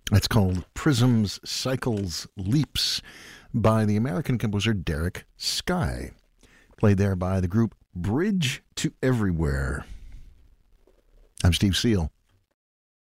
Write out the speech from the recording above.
That's called Prisms, Cycles, Leaps by the American composer Derek Sky. Played there by the group Bridge to Everywhere. I'm Steve Seal.